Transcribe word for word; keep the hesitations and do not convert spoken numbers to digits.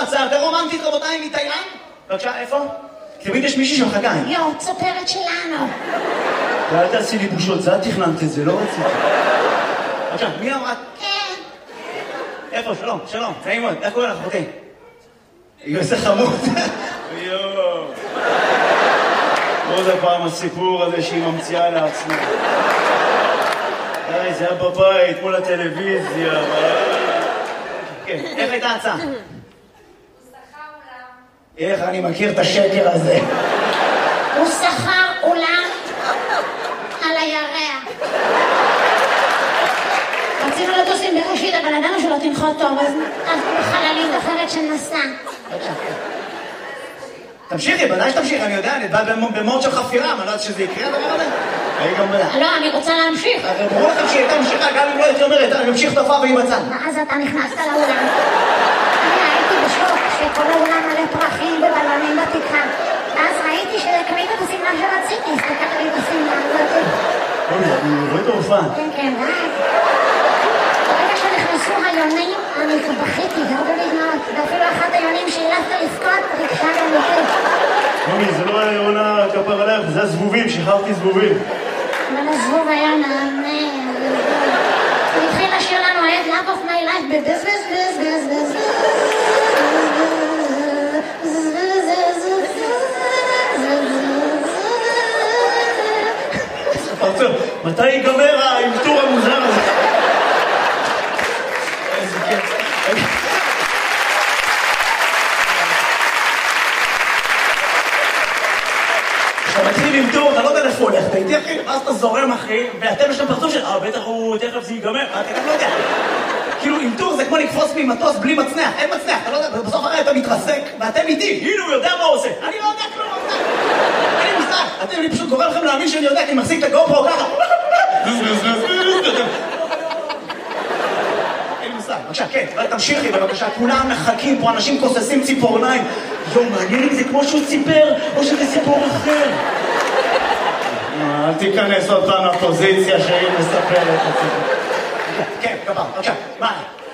הצעה יותר רומנטית, רבותיי, מתאילנד? בבקשה, איפה? תמיד יש מישהי שמחכה. יו, צפרת שלנו. ואל תעשי לי בושות, זה את תכננת את זה, לא רציתי. בבקשה, מי אמרה? כן. איפה? שלום, שלום, נעים מאוד, איך קוראים לך? אוקיי. איזה חמוד. יואו. עוד הפעם הסיפור הזה שהיא ממציאה לעצמה. די, זה היה בבית, מול הטלוויזיה. כן, איך הייתה ההצעה? הוא שכר אולם. איך אני מכיר את השקר הזה? הוא שכר אולם על הירח. רצינו לטוס עם בראשית, אבל ידענו שלא תנחות טוב, אז בחללית אחרת שנסע. תמשיכי, בוודאי שתמשיך, אני יודע, אני בא במוד של חפירה, אני לא יודעת שזה יקרה הדבר הזה. היי גם בלה. לא, אני רוצה להמשיך. הרי ברור לכם שהיא הייתה ממשיכה, גם אם לא הייתי אומרת, אני ממשיך תופעה והיא בצד. ואז אתה נכנסת לאולם. אני הייתי בשוק שכל האולם מלא פרחים ובלונים בתקרה. ואז ראיתי שקנית את השמלה שרציתי, הסתכלתי לי את השמלה הזאת. אוי, אני רואה את ההופעה. כן, כן, ואז. ברגע שנכנסו היונים, אני בכיתי, הרבה בזמנות. ואפילו אחת היונים שהילפת לפקוד, ריגשה גם אותי. מומי, זה לא היונה כפר עליך, זה הזבובים, שחררתי זבובים. אבל הזבוב היה נענה. הוא התחיל לשיר לנו את Love of my life בבז בז בז בז בז פרצוף, מתי ייגמר האלתור המוזר הזה? איזה כיף. כשאתה מתחיל עם טור, אתה לא יודע איפה הולך, אתה איתי אחי, ואז אתה זורם אחי, ואתם יש להם פרצוף של, אה, בטח הוא, תכף זה ייגמר, אתה גם לא יודע. כאילו, עם טור זה כמו לקפוץ ממטוס בלי מצנח, אין מצנח, אתה לא יודע, בסוף הרי אתה מתרסק, ואתם איתי, הנה הוא יודע מה הוא עושה. אני לא יודע כלום, אין לי מושג. אתם, אני פשוט גורם לכם להאמין שאני יודע, כי אני מחזיק את הגופרו ככה. אין לי מושג. בבקשה, כן, תמשיכי בבקשה, כולם מחכים פה, אנשים כוססים ציפורניים. יו, מעניין אם זה כמו שהוא סיפר, או שזה סיפור אחר. אל תיכנס עוד פעם לפוזיציה שהיא מספרת את זה. כן, כפר, בבקשה, מה?